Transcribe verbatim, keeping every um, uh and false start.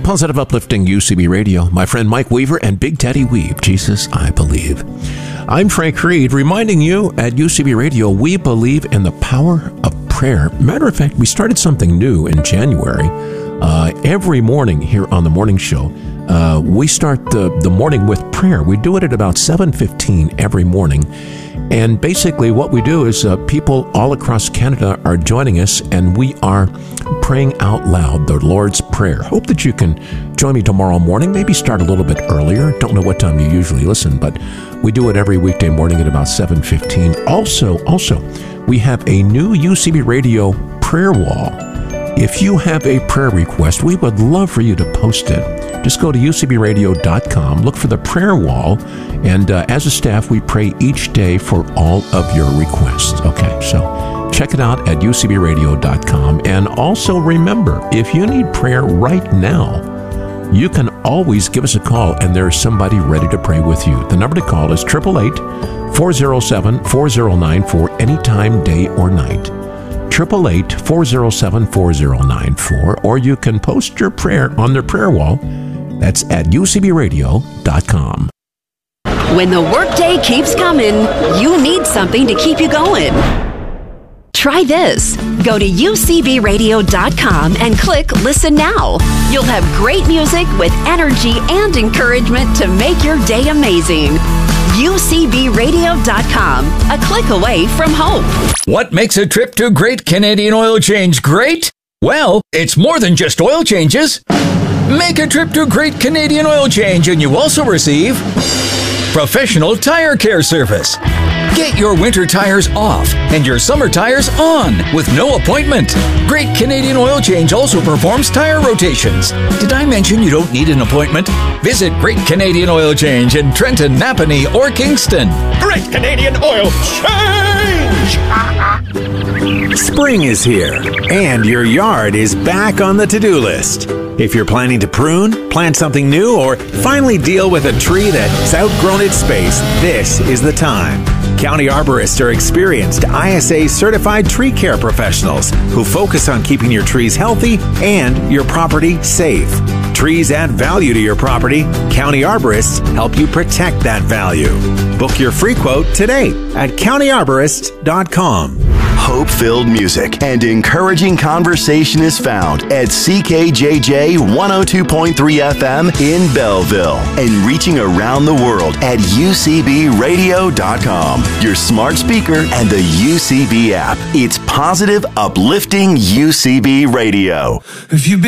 Positive Uplifting U C B Radio. My friend Mike Weaver and Big Daddy Weave. Jesus, I believe. I'm Frank Reed, reminding you at U C B Radio, we believe in the power of prayer. Matter of fact, we started something new in January. Uh, every morning here on the morning show, uh, we start the, the morning with prayer. We do it at about seven fifteen every morning. And basically what we do is uh, people all across Canada are joining us, and we are praying out loud the Lord's Prayer. Hope that you can join me tomorrow morning, maybe start a little bit earlier. Don't know what time you usually listen, but we do it every weekday morning at about seven fifteen. Also, also, we have a new U C B Radio prayer wall. If you have a prayer request, we would love for you to post it. Just go to U C B radio dot com, look for the prayer wall, and uh, as a staff, we pray each day for all of your requests. Okay, so check it out at U C B radio dot com. And also remember, if you need prayer right now, you can always give us a call, and there is somebody ready to pray with you. The number to call is eight eight eight, four oh seven, four oh nine four, anytime, day or night. eight eight eight, four oh seven, four oh nine four, or you can post your prayer on the prayer wall. That's at U C B radio dot com. When the workday keeps coming, you need something to keep you going. Try this. Go to U C B radio dot com and click Listen Now. You'll have great music with energy and encouragement to make your day amazing. U C B radio dot com, a click away from hope. What makes a trip to Great Canadian Oil Change great? Well, it's more than just oil changes. Make a trip to Great Canadian Oil Change and you also receive professional tire care service. Get your winter tires off and your summer tires on with no appointment. Great Canadian Oil Change also performs tire rotations. Did I mention you don't need an appointment? Visit Great Canadian Oil Change in Trenton, Napanee, or Kingston. Great Canadian Oil Change! Spring is here, and your yard is back on the to-do list. If you're planning to prune, plant something new, or finally deal with a tree that's outgrown its space, this is the time. County arborists are experienced I S A-certified tree care professionals who focus on keeping your trees healthy and your property safe. Trees add value to your property. County arborists help you protect that value. Book your free quote today at county arborist dot com. Hope-filled music and encouraging conversation is found at C K J J one oh two point three F M in Belleville and reaching around the world at U C B radio dot com, your smart speaker, and the U C B app. It's positive, uplifting U C B Radio. If you've been